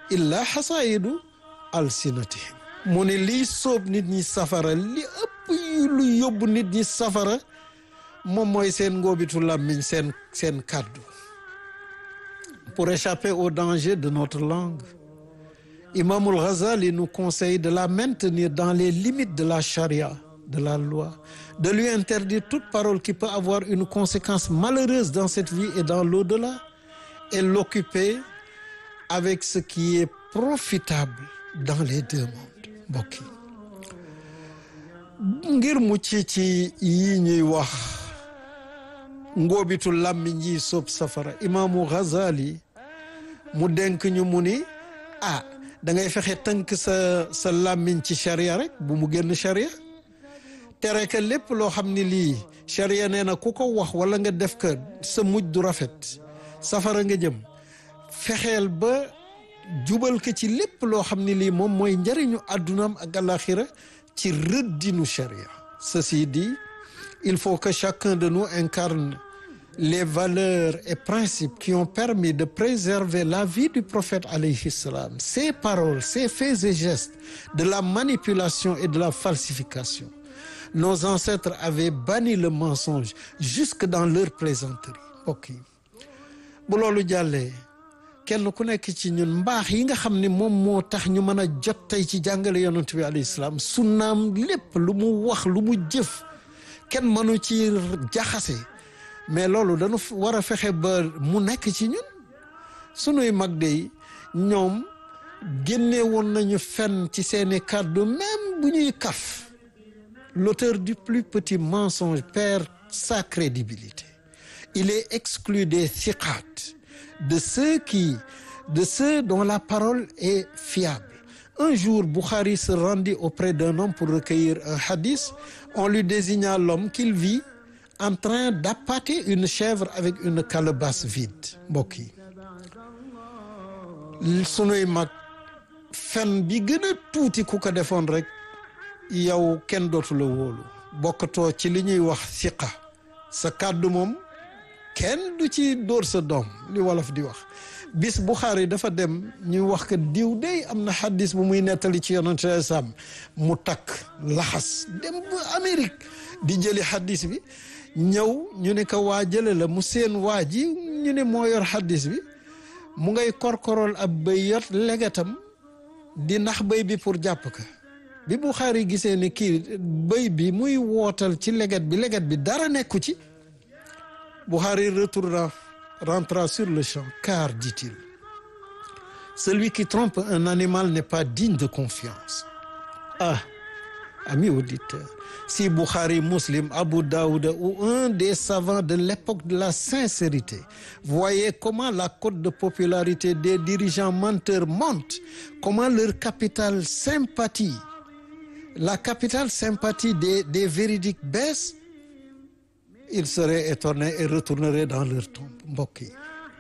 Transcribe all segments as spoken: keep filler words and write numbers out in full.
illa xasaayidu alsinatihim mu ne liy sóob nit ñi safara li ëpp lu yóbbu nit ñi safara moom mooy seen ngóobitu làmmiñ seen seen kàddu. Pour échapper au danger de notre langue, Imam al-Ghazali nous conseille de la maintenir dans les limites de la charia, de la loi, de lui interdire toute parole qui peut avoir une conséquence malheureuse dans cette vie et dans l'au-delà, et l'occuper avec ce qui est profitable dans les deux mondes. Mbokk yi ngir mucc ci yi ñuy wax ngóobitu làmmiñ yi soob safara, Imaamu Ghazali mu denk ñu mu ni ah da ngay fexe tënk sa sa làmmiñ ci charia rek bu mu génn charia, tere ka lépp loo xam ni lii charia nee na ku ko wax wala nga def ka sa mujj du rafet, safara nga jëm. Fexeel ba jubal ko ci lépp loo xam ni lii moom mooy njëriñu àddunaam ak àlaxira ci rëddinu charia. Ceci dit, il faut que chacun de nous incarne les valeurs et principes qui ont permis de préserver la vie du prophète alayhi salam, ses paroles, ses faits et gestes, de la manipulation et de la falsification. Nos ancêtres avaient banni le mensonge jusque dans leur plaisanterie. Ok, bu loolu jàllee kenn ku nekk ci ñun mbaax yi nga xam ne moom moo tax ñu mën a jot tey ci jàngale yonent bi alayhi salaam, sunnaam lépp lu mu wax lu mu jëf kenn mënu ci jaxase, mais loolu dañu war a fexe ba mu nekk ci ñun. sunuy mag de ñoom génne woon nañu fenn ci seeni kàddu, même bu ñuy kaf. L'auteur du plus petit mensonge perd sa crédibilité. Il est exclu des thiqat, de ceux qui, de ceux dont la parole est fiable. Un jour, Bukhari se rendit auprès d'un homme pour recueillir un hadith. On lui désigna l'homme qu'il vit en train d'appâter une chèvre avec une calebasse vide. Mbokk yi sunuy mag fen bi gën a tuuti ku ko defoon rek yow kenn dootu la wóolu, bokkatoo ci li ñuy wax siqa. Sa kàddu moom kenn du ci dóor sa doom, li wolof di wax. Bis Bukhari dafa dem ñuy wax que diw dey am na xaddis bu muy nettali ci yonent sam, mu takk laxas dem ba Amérique di jëli xaddis bi, ñëw ñu ne ko waa jële la, mu seen waa ji ñu ne moo yor xaddis bi, mu ngay korkorol ab bëy yot legetam di nax bëy bi pour jàpp ka. Bi Bukhari gisee ne kii bëy bi muy wootal ci leget bi leget bi dara nekku ci, Bukhari retourna rentra sur le champ, car, dit-il, celui qui trompe un animal n'est pas digne de confiance. Ah, amis auditeurs, si Bukhari, Muslim, Abu Daoud ou un des savants de l'époque de la sincérité voyait comment la cote de popularité des dirigeants menteurs monte, comment leur capital sympathie, la capitale sympathie des, des véridiques baisse, ils seraient étonnés et retourneraient dans leur tombe. Mbokk yi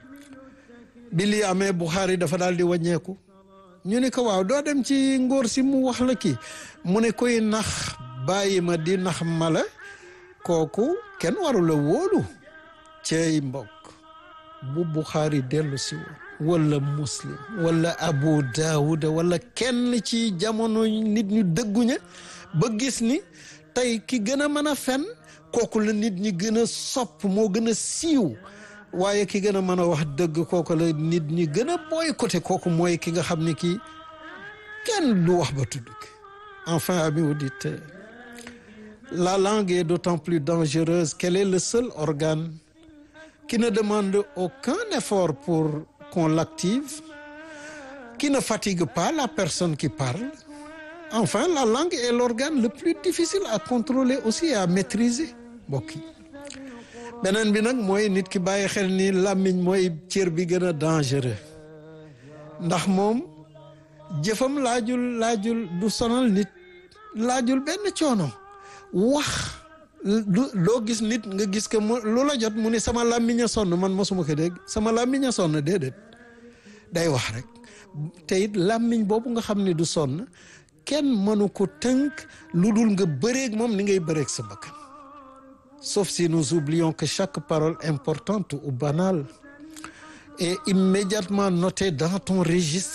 bi li amee Bukhari dafa daal di wàññeeku, ñu ne ko waaw doo dem ci ngóor si mu wax la kii, mu ne koy nax bàyyi ma di nax mala kooku kenn warula wóolu. Cey mbokk bu Bukhari dellu si woon wala Muslim wala Abu Daoud wala kenn ci jamono nit ñu dëgguña ba gis ni tey ki gën a mën a fen kooku la nit ñi gën a sopp, moo gën a siiw, waaye ki gën a mën a wax dëgg kooku la nit ñi gën a boycotté, kooku mooy ki nga xam ne kii kenn du wax ba tudd. Enfin, amis auditeurs, la langue est d'autant plus dangereuse qu'elle est le seul organe qui ne demande aucun effort pour qu'on l'active, qui ne fatigue pas la personne qui parle. Enfin, la langue est l'organe le plus difficile à contrôler aussi et à maîtriser. Mbokk yi beneen bi nag mooy nit ki bàyyi xel ni làmmiñ mooy cër bi gën a dangereux, ndax moom jëfam laajul laajul du sonal nit, laajul benn coono. Wax loo gis nit nga gis que mu lu la jot mu ne sama làmmiñ a sonn, man mosuma ko dégg sama làmmiñ a sonn, déedéet day wax rek. te it làmmiñ boobu nga xam ne du sonn kenn mënu ko tënk lu dul nga bëreeg moom ni ngay bëreeg sa bakkan. Sauf si nous oublions que chaque parole importante ou banale est immédiatement notée dans ton registre